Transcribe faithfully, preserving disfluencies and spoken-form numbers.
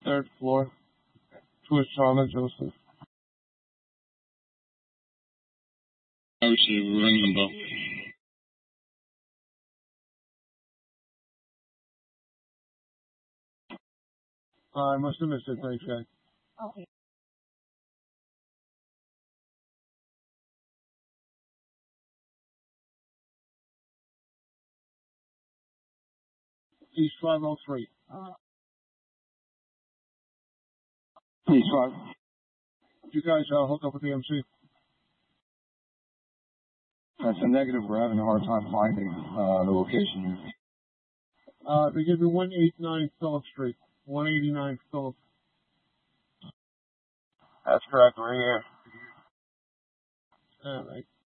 third floor. To a Charlotte Joseph. I received a ring the bell. I must have missed it. Thanks, guys. Okay. East five oh three. Uh, East five. You guys uh, hook up with the M C? That's a negative. We're having a hard time finding uh, the location. Uh, they give me one eighty-nine Phillips Street. one eighty-nine Phillips. That's correct. We're here. All right.